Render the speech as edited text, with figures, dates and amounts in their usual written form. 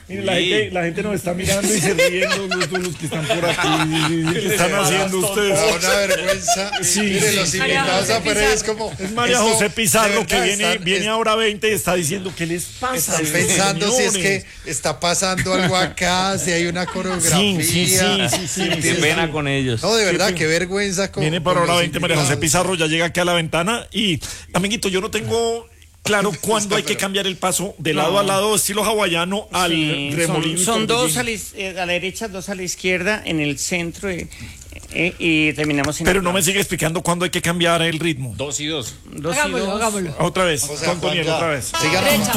Mire, la gente nos está mirando y se ríen los que están por aquí. ¿Qué están haciendo ustedes? Una vergüenza. Sí, Mire, sí, los sí. invitados a Pérez es como... Es María esto, José Pizarro de que verdad, viene a hora 20 y está diciendo ¿qué les pasa? Están pensando si es que está pasando algo acá, si hay una coreografía. Sí. Qué pena con ellos. No, de verdad, qué vergüenza. Viene para con hora los 20 María José invitados. Pizarro, ya llega aquí a la ventana y, amiguito, yo no tengo claro cuándo hay que cambiar el paso de lado a lado, estilo hawaiano, al Sí, remolino. son dos a la derecha, dos a la izquierda, en el centro y terminamos en Pero no me sigue explicando cuándo hay que cambiar el ritmo. 2 y 2. dos y dos. Hagámoslo. Otra vez, O sea, con Toniel, Juan, ya. otra vez. Sigan